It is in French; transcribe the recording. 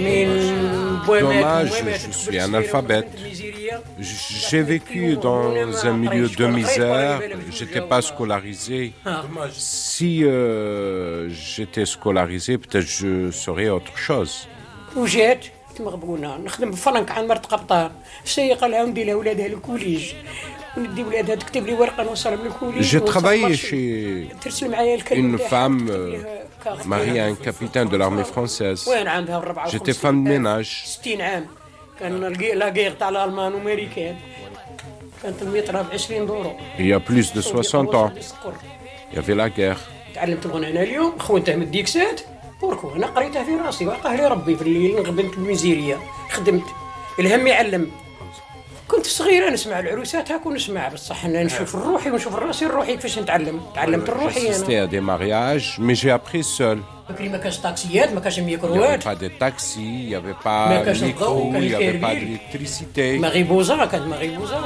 Dommage, je suis analphabète. J'ai vécu dans un milieu de misère, j'étais pas scolarisé. Si j'étais scolarisé, peut-être je serais autre chose. وجات مغبونه نخدم بفرنك عن مرت قبطان السيقه لها وندي لها ولادها للكوليج وندي ولادها تكتب لي ورقه نوصلهم للكوليج. J'ai travaillé chez une femme mariée à un capitaine de l'armée française. وين عندها 54 J'étais femme de ménage. 60 عام كان لا غير تاع الالمان وامريكان كانت المتره ب 20 دورو. Il y a plus de 60 ans, il y avait la guerre. تعلمت الغنى انا اليوم خوته من الديكسات بوركو انا قريتها في راسي وعقاه لي ربي في الليل نغبنت الميزيريه خدمت الهم يعلم. كنت صغيره نسمع العروسات هاك ونسمع بصح انا نشوف الروحي ونشوف الراسي الروحي كيفاش نتعلم. تعلمت الروحي J'ai assisté انا. à des mariages, mais j'ai appris seul. بكري ما كانش طاكسيات ما كانش Il n'y avait ميكروات pas de taxi, il n'y avait pas de micro, il n'y avait pas d'électricité. مغيبوزه كانت مغيبوزه